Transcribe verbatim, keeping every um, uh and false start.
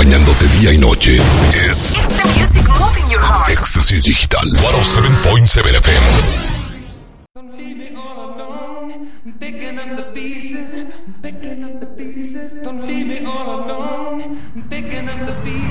acompañándote día y noche. Es It's the music moving your heart. Éxtasis Digital ciento siete punto siete F M. Don't leave me all alone. I'm picking up the pieces. I'm picking up the pieces. Don't leave me all alone. I'm picking up the pieces.